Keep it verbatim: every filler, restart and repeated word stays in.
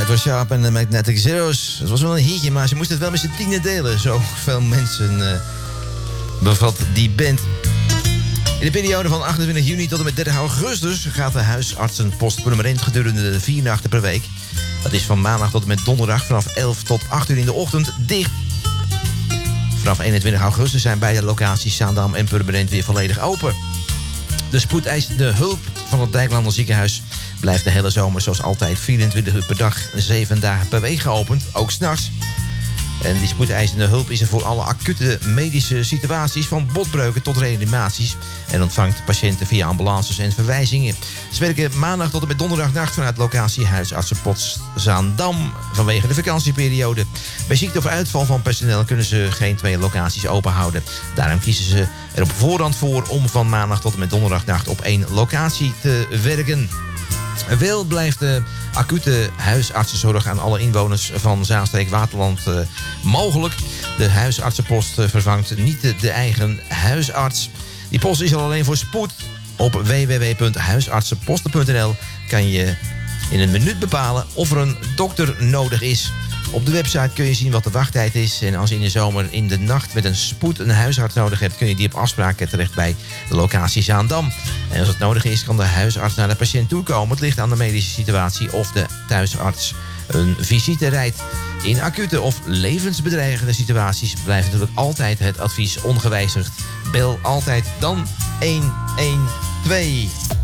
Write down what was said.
het was Sharp en de Magnetic Zeros. Het was wel een hitje, maar ze moesten het wel met z'n tienen delen. Zo veel mensen uh, bevat die band. In de periode van achtentwintig juni tot en met dertig augustus... gaat de huisartsenpost permanent gedurende vier nachten per week. Dat is van maandag tot en met donderdag vanaf elf tot acht uur in de ochtend dicht. Vanaf eenentwintig augustus zijn beide locaties Zaandam en Purmerend weer volledig open. De spoedeisende hulp van het Dijklander ziekenhuis blijft de hele zomer zoals altijd vierentwintig uur per dag, zeven dagen per week geopend, ook 's nachts. En die spoedeisende hulp is er voor alle acute medische situaties, van botbreuken tot reanimaties, en ontvangt patiënten via ambulances en verwijzingen. Ze werken maandag tot en met donderdagnacht vanuit locatie huisartsenpost Zaandam vanwege de vakantieperiode. Bij ziekte of uitval van personeel kunnen ze geen twee locaties open houden. Daarom kiezen ze er op voorhand voor om van maandag tot en met donderdagnacht op één locatie te werken. Wel blijft de acute huisartsenzorg aan alle inwoners van Zaanstreek-Waterland uh, mogelijk. De huisartsenpost uh, vervangt niet de, de eigen huisarts. Die post is al alleen voor spoed. Op w w w punt huisartsenposten punt n l kan je in een minuut bepalen of er een dokter nodig is. Op de website kun je zien wat de wachttijd is. En als je in de zomer in de nacht met een spoed een huisarts nodig hebt, kun je die op afspraak terecht bij de locatie Zaandam. En als het nodig is, kan de huisarts naar de patiënt toekomen. Het ligt aan de medische situatie of de thuisarts een visite rijdt. In acute of levensbedreigende situaties blijft natuurlijk altijd het advies ongewijzigd. Bel altijd dan een een twee.